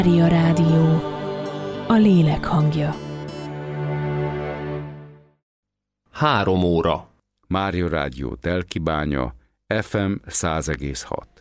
Mária Rádió, a lélek hangja. 3 óra. Mária Rádió Telkibánya, FM 100,6.